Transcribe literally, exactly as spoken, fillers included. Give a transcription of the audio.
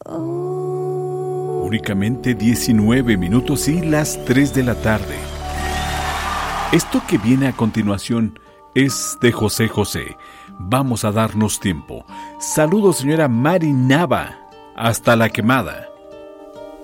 Únicamente diecinueve minutos y las tres de la tarde. Esto que viene a continuación es de José José. Vamos a darnos tiempo. Saludos, señora Mari Nava, hasta La Quemada.